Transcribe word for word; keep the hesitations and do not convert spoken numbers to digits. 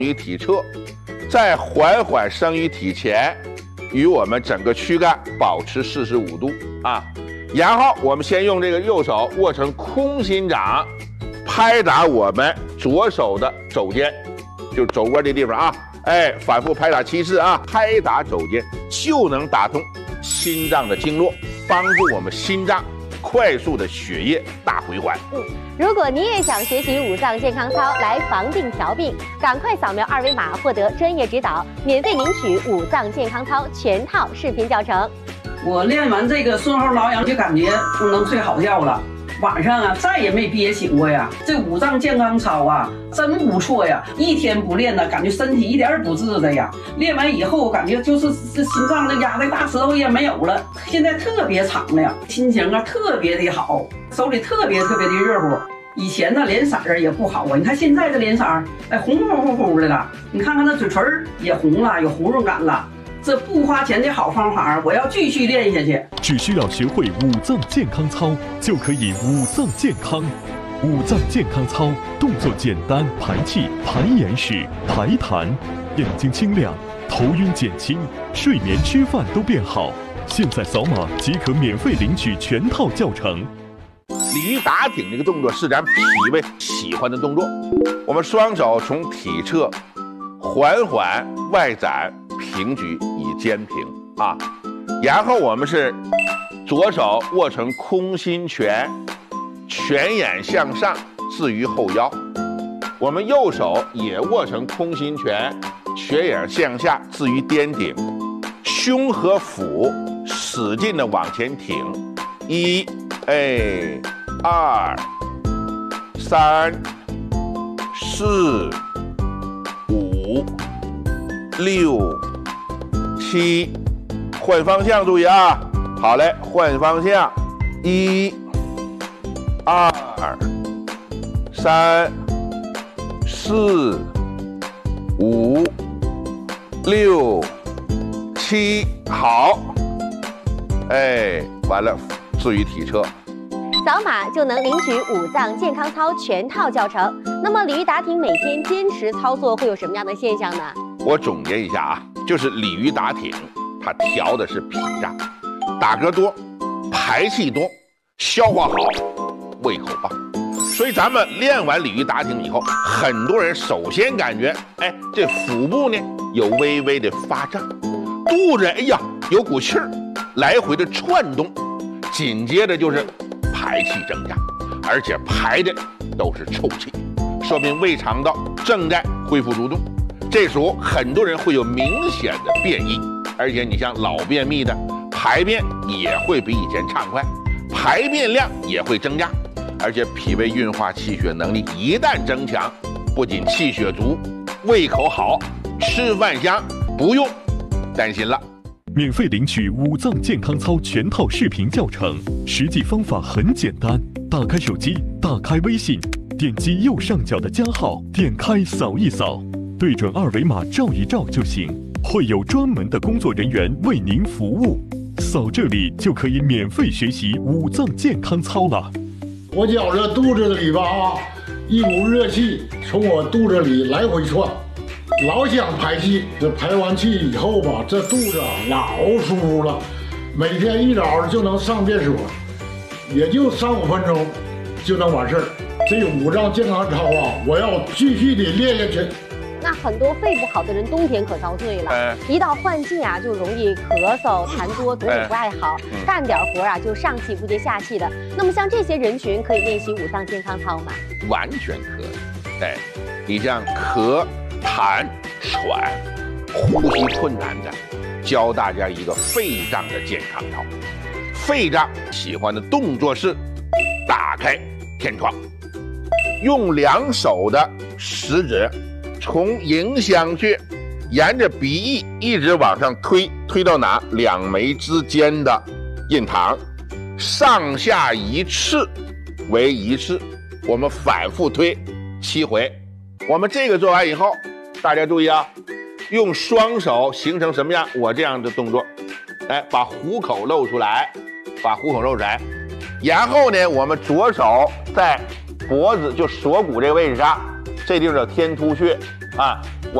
于体侧，再缓缓升于体前，与我们整个躯干保持四十五度啊。然后我们先用这个右手握成空心掌，拍打我们左手的肘尖，就是肘窝这地方啊。哎，反复拍打七次啊，拍打肘尖就能打通心脏的经络，帮助我们心脏快速的血液大回环。 嗯，如果你也想学习五脏健康操来防病调病，赶快扫描二维码获得专业指导，免费领取五脏健康操全套视频教程。 我练完这个顺后挠痒就感觉能睡好觉了。晚上啊，再也没憋醒过呀！这五脏健康操啊，真不错呀！一天不练呢，感觉身体一点儿不治的呀。练完以后，感觉就是这心脏这压的大石头也没有了，现在特别敞亮，心情啊特别的好，手里特别特别的热乎。以前呢脸色儿也不好啊，你看现在这脸色儿，哎红乎乎乎的了。你看看那嘴唇也红了，有红润感了。这不花钱的好方法，我要继续练下去。 只需要学会五脏健康操，就可以五脏健康。五脏健康操动作简单，排气、排眼屎、排痰，眼睛清亮，头晕减轻，睡眠吃饭都变好。现在扫码即可免费领取全套教程。 鲤鱼打挺这个动作是咱脾胃喜欢的动作。我们双手从体侧缓缓外展，平举以肩平啊，然后我们是左手握成空心拳，拳眼向上置于后腰，我们右手也握成空心拳，拳眼向下置于颠顶，胸和腹使劲的往前挺，一，哎，二，三，四，五，六，七，换方向，注意啊！好嘞，换方向，一、二、三、四、五、六、七，好，哎，完了，置于体侧。 扫码就能领取五脏健康操全套教程。那么鲤鱼打挺每天坚持操作会有什么样的现象呢？ 我总结一下啊，就是鲤鱼打挺，它调的是脾脏，打嗝多，排气多，消化好，胃口棒。所以咱们练完鲤鱼打挺以后，很多人首先感觉，哎，这腹部呢有微微的发胀，肚子哎呀有股气儿来回的窜动，紧接着就是排气增加，而且排的都是臭气，说明胃肠道正在恢复蠕动。这时候很多人会有明显的便意，而且你像老便秘的，排便也会比以前畅快，排便量也会增加，而且脾胃运化气血能力一旦增强，不仅气血足，胃口好，吃饭香，不用担心了。 免费领取五脏健康操全套视频教程，实际方法很简单，打开手机，打开微信，点击右上角的加号，点开扫一扫，对准二维码照一照就行，会有专门的工作人员为您服务。扫这里就可以免费学习五脏健康操了。 我觉着肚子里吧啊，一股热气从我肚子里来回窜，老想排气。这排完气以后吧，这肚子老舒服了，每天一早就能上厕所，也就三五分钟就能完事儿。这个五脏健康操啊，我要继续的练下去。 那很多肺不好的人冬天可遭罪了，哎、一到换季啊，就容易咳嗽、痰多，嘴里不爱好，哎嗯、干点活啊就上气不接下气的。那么像这些人群可以练习五脏健康操吗？ 完全可以。哎，你像咳、痰、喘、呼吸困难的，教大家一个肺脏的健康操。肺脏喜欢的动作是打开天窗，用两手的食指从迎香穴沿着鼻翼一直往上推，推到哪？两眉之间的印堂，上下一次为一次，我们反复推七回。我们这个做完以后，大家注意啊，用双手形成什么样？我这样的动作，哎，把虎口露出来，把虎口露出来，然后呢，我们左手在脖子就锁骨这个位置上，这地方叫天突穴， 啊。